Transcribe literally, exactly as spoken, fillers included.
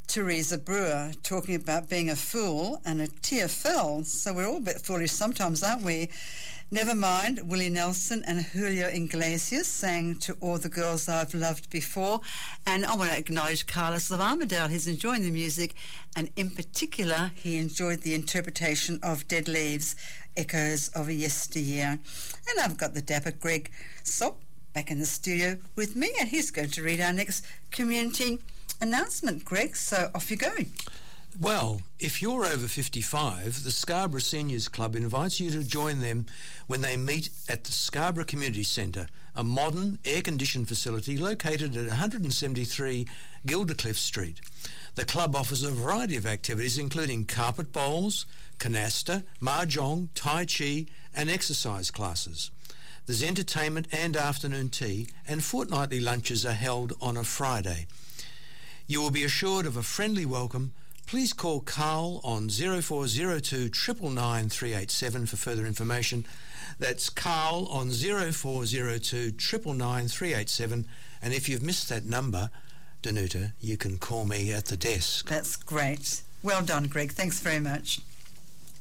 Teresa Brewer talking about being a fool and a tear fell. So we're all a bit foolish sometimes, aren't we? Never mind, Willie Nelson and Julio Iglesias sang To All the Girls I've Loved Before. And I want to acknowledge Carlos of Armidale. He's enjoying the music, and in particular, he enjoyed the interpretation of Dead Leaves, Echoes of a Yesteryear. And I've got the dapper Greg Sopp back in the studio with me, and he's going to read our next community announcement. Greg, so off you go. Well, if you're over fifty-five, the Scarborough Seniors Club invites you to join them when they meet at the Scarborough Community Centre, a modern air-conditioned facility located at one seventy-three Gildercliff Street. The club offers a variety of activities including carpet bowls, canasta, mahjong, tai chi and exercise classes. There's entertainment and afternoon tea, and fortnightly lunches are held on a Friday. You will be assured of a friendly welcome. Please call Carl on zero four zero two nine nine nine three eight seven for further information. That's Carl on zero four zero two nine nine nine three eight seven. And if you've missed that number, Danuta, you can call me at the desk. That's great. Well done, Greg. Thanks very much.